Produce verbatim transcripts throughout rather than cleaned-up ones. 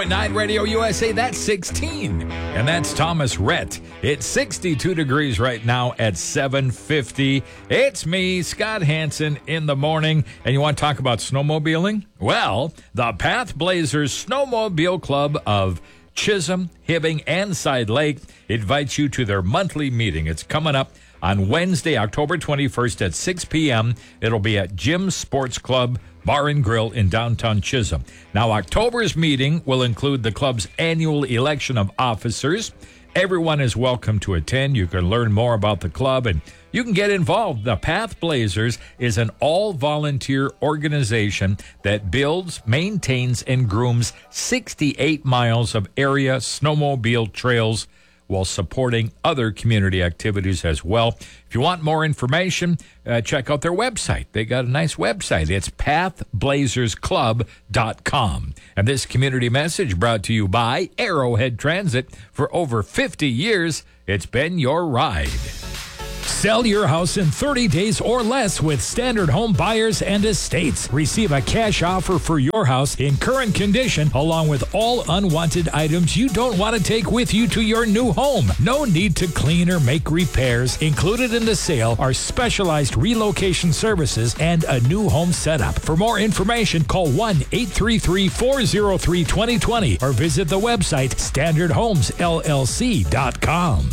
nine Radio U S A, that's sixteen. And that's Thomas Rhett. It's sixty-two degrees right now at seven fifty. It's me, Scott Hansen, in the morning. And you want to talk about snowmobiling? Well, the Path Blazers Snowmobile Club of Chisholm, Hibbing, and Side Lake invites you to their monthly meeting. It's coming up on Wednesday, October twenty-first at six p.m. It'll be at Jim's Sports Club Bar and Grill in downtown Chisholm. Now, October's meeting will include the club's annual election of officers. Everyone is welcome to attend. You can learn more about the club and you can get involved. The Path Blazers is an all-volunteer organization that builds, maintains, and grooms sixty-eight miles of area snowmobile trails while supporting other community activities as well. If you want more information, uh, check out their website. They got a nice website. It's path blazers club dot com. And this community message brought to you by Arrowhead Transit. For over fifty years, it's been your ride. Sell your house in thirty days or less with Standard Home Buyers and Estates. Receive a cash offer for your house in current condition, along with all unwanted items you don't want to take with you to your new home. No need to clean or make repairs. Included in the sale are specialized relocation services and a new home setup. For more information, call one eight three three, four oh three, two oh two oh or visit the website standard homes l l c dot com.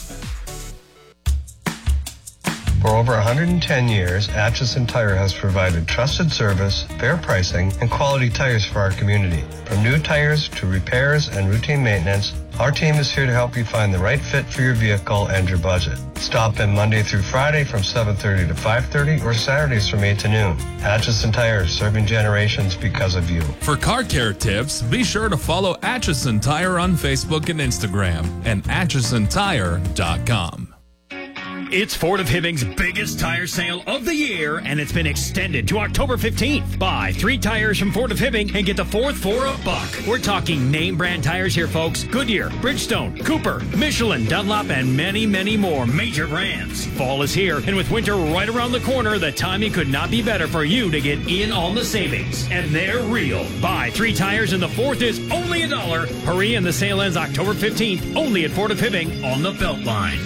For over one hundred ten years, Atchison Tire has provided trusted service, fair pricing, and quality tires for our community. From new tires to repairs and routine maintenance, our team is here to help you find the right fit for your vehicle and your budget. Stop in Monday through Friday from seven thirty to five thirty or Saturdays from eight to noon. Atchison Tire, serving generations because of you. For car care tips, be sure to follow Atchison Tire on Facebook and Instagram and atchison tire dot com. It's Ford of Hibbing's biggest tire sale of the year, and it's been extended to October fifteenth. Buy three tires from Ford of Hibbing and get the fourth for a buck. We're talking name brand tires here, folks. Goodyear, Bridgestone, Cooper, Michelin, Dunlop, and many, many more major brands. Fall is here, and with winter right around the corner, the timing could not be better for you to get in on the savings. And they're real. Buy three tires and the fourth is only a dollar. Hurry, and the sale ends October fifteenth, only at Ford of Hibbing on the Beltline.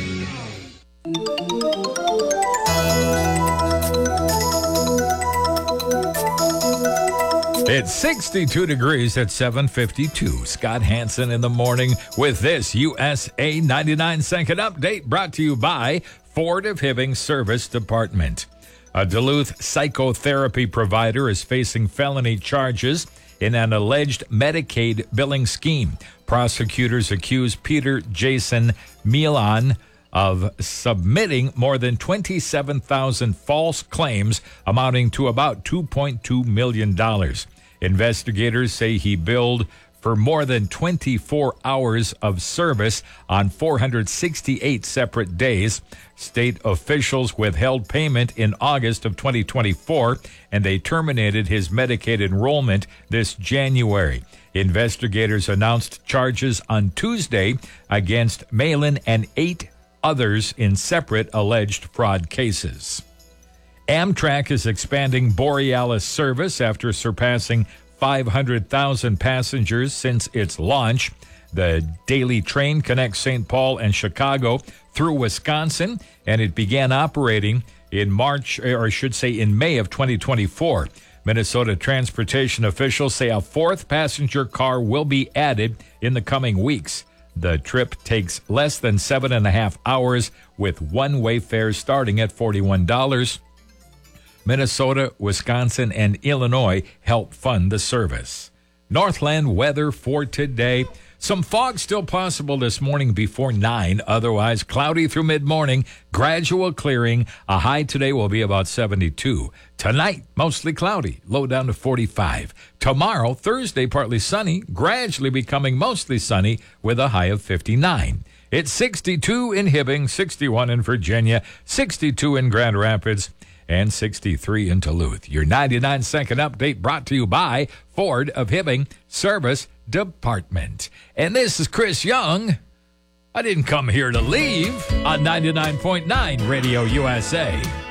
It's sixty-two degrees at seven fifty-two. Scott Hansen in the morning with this U S A ninety-nine second update brought to you by Ford of Hibbing Service Department. A Duluth psychotherapy provider is facing felony charges in an alleged Medicaid billing scheme. Prosecutors accuse Peter Jason Milan of submitting more than twenty-seven thousand false claims amounting to about two point two million dollars. Investigators say he billed for more than twenty-four hours of service on four hundred sixty-eight separate days. State officials withheld payment in August of twenty twenty-four, and they terminated his Medicaid enrollment this January. Investigators announced charges on Tuesday against Malin and eight others in separate alleged fraud cases. Amtrak is expanding Borealis service after surpassing five hundred thousand passengers since its launch. The daily train connects Saint Paul and Chicago through Wisconsin, and it began operating in March, or I should say in May of twenty twenty-four. Minnesota transportation officials say a fourth passenger car will be added in the coming weeks. The trip takes less than seven and a half hours with one-way fares starting at forty-one dollars. Minnesota, Wisconsin, and Illinois help fund the service. Northland weather for today. Some fog still possible this morning before nine. Otherwise, cloudy through mid-morning. Gradual clearing. A high today will be about seventy-two. Tonight, mostly cloudy. Low down to forty-five. Tomorrow, Thursday, partly sunny. Gradually becoming mostly sunny with a high of fifty-nine. It's sixty-two in Hibbing, sixty-one in Virginia, sixty-two in Grand Rapids, and sixty-three in Duluth. Your ninety-nine second update brought to you by Ford of Hibbing Service Department. And this is Chris Young. I didn't come here to leave on ninety-nine point nine Radio U S A.